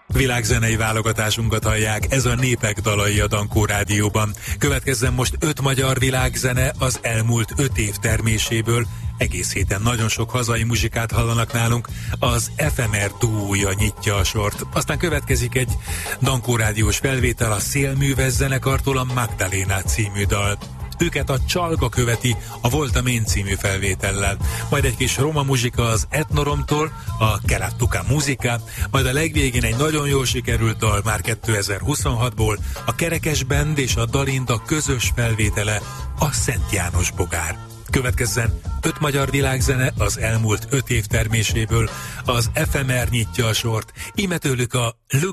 Világzenei válogatásunkat hallják, ez a Népek dalai a Dankó Rádióban. Következzen most 5 magyar világzene az elmúlt 5 év terméséből. Egész héten nagyon sok hazai muzsikát hallanak nálunk, az FMR duója nyitja a sort. Aztán következik egy Dankó Rádiós felvétel a Szélműves zenekartól, a Magdaléna című dal. Őket a Csalga követi a Voltam én című felvétellel. Majd egy kis roma muzsika az Etnoromtól, a Kerattuka muzika, majd a legvégén egy nagyon jól sikerült dal már 2026-ból, a Kerekes Band és a Dalinda közös felvétele, a Szent János Bogár. Következzen 5 magyar világzene az elmúlt 5 év terméséből, az FMR nyitja a sort, íme tőlük a